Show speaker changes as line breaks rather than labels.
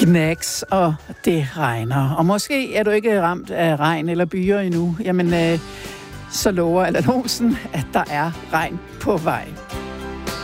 Knacks, og det regner. Og måske er du ikke ramt af regn eller byer endnu. Jamen, så lover Allan Olsen, at der er regn på vej.